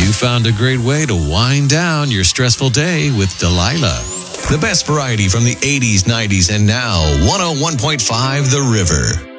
You found a great way to wind down your stressful day with Delilah. The best variety from the 80s, 90s, and now 101.5 The River.